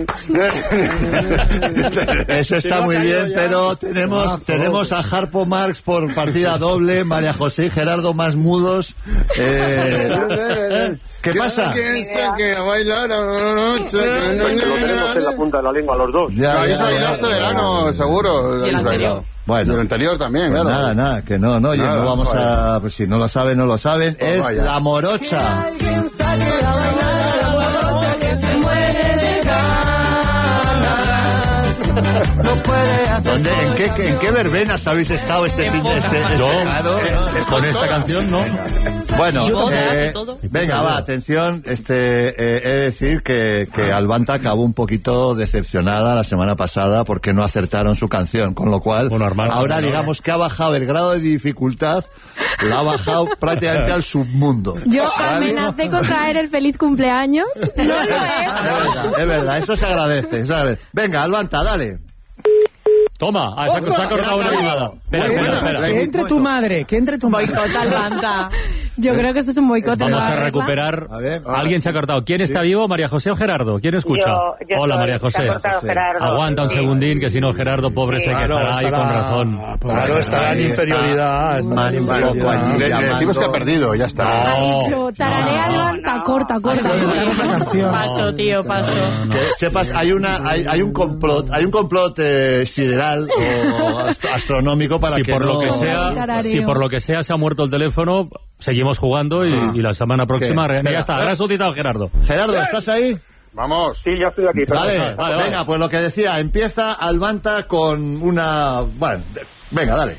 Eso está muy bien, pero tenemos a Harpo Marx por partida doble, María José y Gerardo más mudos. ¿Qué pasa? Que bailar lo tenemos en la punta de la lengua los dos. Ya este verano, seguro. Y el anterior. Bueno, y el anterior también, pues claro. nada, que no, oye, Nada, no vamos joder. a... Pues si no lo saben, no lo saben. Pues es vaya. La Morocha. ¿En qué verbenas habéis estado este fin de verano? Con esta canción, ¿no? Bueno, Y bodas y todo. venga, va, atención, he de decir que Albanta acabó un poquito decepcionada la semana pasada porque no acertaron su canción, con lo cual Bueno, hermano, ahora no. digamos que ha bajado el grado de dificultad, la ha bajado prácticamente al submundo. Yo ¿Vale? amenacé con traer el feliz cumpleaños. No lo he. Es verdad, eso se agradece, Venga, Albanta, dale. Toma, se ha cortado una llamada. Espera. Que entre tu madre. Boicot Albanta. Yo creo que esto es un boicot. Vamos de a la recuperar. A ver. Alguien se ha cortado. ¿Quién está vivo? ¿María José o Gerardo? ¿Quién escucha? Yo Hola, soy, María José. se ha cortado Gerardo. Aguanta un Sí. segundín, que si no Gerardo, pobre, se quejará y con razón. Claro, estará en inferioridad. Le decimos que ha perdido, ya está. Ha dicho, tararea Albanta, corta. Paso, tío, paso. Que sepas, hay un complot sideral o astronómico para Si que por no... lo que sea, Tarareo. si por lo que sea se ha muerto el teléfono, seguimos jugando y la semana próxima ¿Qué? ya está. Has resucitado, Gerardo. Gerardo, ¿estás ahí? Vamos. Sí, ya estoy aquí. Vale, vale. venga, pues lo que decía, empieza Albanta con una... Bueno, venga, dale.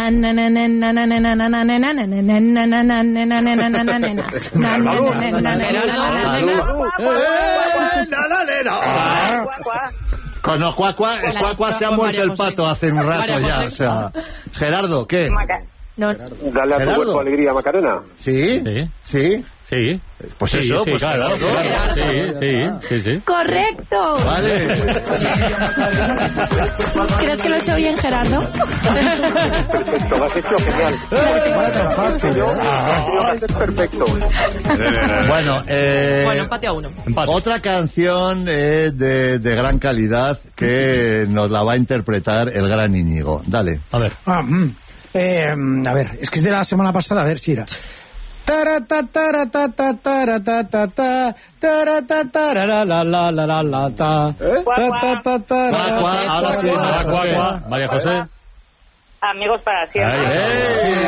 Con los cuacua se ha muerto el pato hace un rato ya, o sea... Gerardo, ¿qué? No. Dale a tu Gerardo. cuerpo alegría, Macarena. ¿Sí? Sí. ¿Sí? Sí. Pues Sí, eso, sí, pues claro. Gerardo. Sí. ¡Correcto! Vale. ¿Crees que lo he hecho bien, Gerardo? Perfecto, lo has hecho genial. Vaya tan fácil. Creo que lo haces perfecto. Bueno, Bueno, empate a uno. Empate. otra canción de gran calidad que nos la va a interpretar el gran Íñigo. Dale. A ver. A ver, es que es de la semana pasada, a ver si era. Ahora sí, María José. Amigos para siempre. Sí,